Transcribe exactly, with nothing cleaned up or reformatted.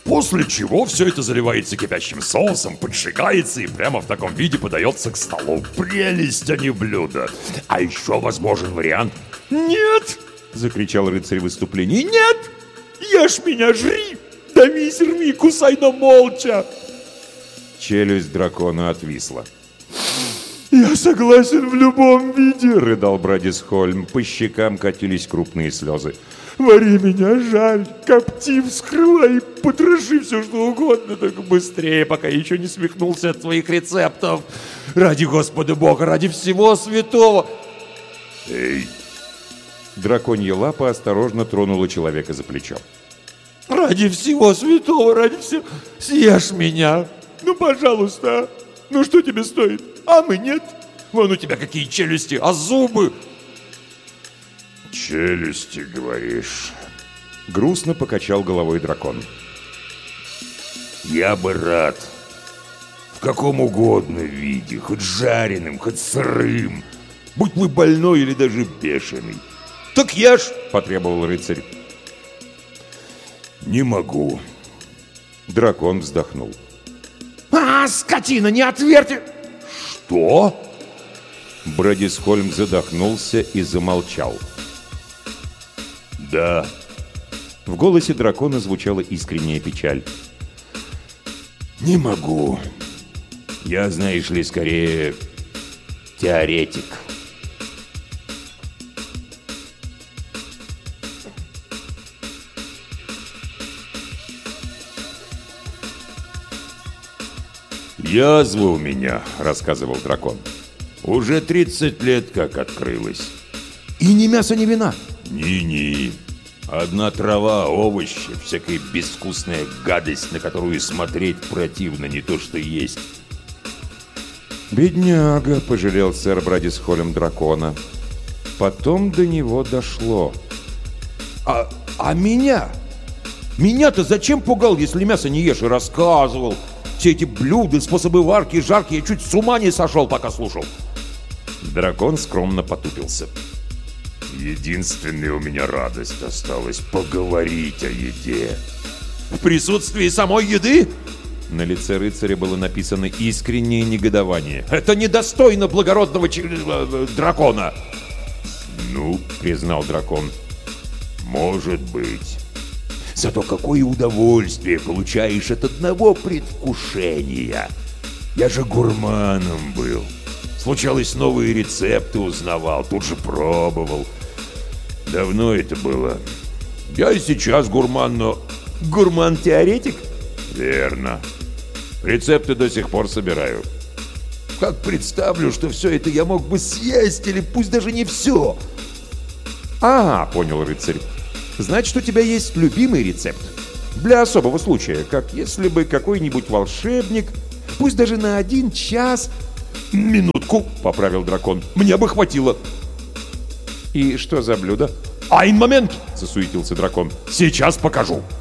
После чего все это заливается кипящим соусом, поджигается и прямо в таком виде подается к столу. Прелесть, а не блюдо. А еще возможен вариант. «Нет!» — закричал рыцарь в выступлении. «Нет! Ешь меня, жри! Давись, рви, кусай, но молча!» Челюсть дракона отвисла. «Я согласен в любом виде!» — рыдал Брадисхольм. По щекам катились крупные слезы. «Вари меня, жаль, копти, вскрыла и потроши все, что угодно, только быстрее, пока я еще не свихнулся от твоих рецептов. Ради Господа Бога, ради всего святого!» «Эй!» Драконья лапа осторожно тронула человека за плечо. «Ради всего святого, ради всего... Съешь меня! Ну, пожалуйста! Ну, что тебе стоит? А мы нет! Вон у тебя какие челюсти, а зубы!» «Челюсти, говоришь?» Грустно покачал головой дракон. «Я бы рад. В каком угодно виде, хоть жареным, хоть сырым. Будь вы больной или даже бешеный. Так ешь!» — потребовал рыцарь. «Не могу». Дракон вздохнул. «А, скотина, не отверьте!» «Что?» Брадисхольм задохнулся и замолчал. «Да». В голосе дракона звучала искренняя печаль. «Не могу. Я, знаешь ли, скорее теоретик». «Язва у меня», — рассказывал дракон. «Уже тридцать лет как открылась. И ни мясо, ни вина?» «Ни-ни. Одна трава, овощи, всякая безвкусная гадость, на которую смотреть противно, не то что есть». «Бедняга», — пожалел сэр Брадисхольм дракона. Потом до него дошло. «А, а меня? Меня-то зачем пугал, если мясо не ешь, и рассказывал? Все эти блюда, способы варки, жарки, я чуть с ума не сошел, пока слушал». Дракон скромно потупился. «Единственная у меня радость осталась — поговорить о еде». «В присутствии самой еды?» На лице рыцаря было написано искреннее негодование. «Это недостойно благородного ч... дракона!» «Ну, — признал дракон, — может быть. Зато какое удовольствие получаешь от одного предвкушения. Я же гурманом был. Случалось, новые рецепты узнавал, тут же пробовал. Давно это было. Я и сейчас гурман, но... Гурман-теоретик? Верно. Рецепты до сих пор собираю. Как представлю, что все это я мог бы съесть, или пусть даже не все. А, понял рыцарь. Значит, у тебя есть любимый рецепт. Для особого случая, как если бы какой-нибудь волшебник, пусть даже на один час... «Минутку», — поправил дракон, — «мне бы хватило». «И что за блюдо?» «Айн момент», — засуетился дракон, — «сейчас покажу».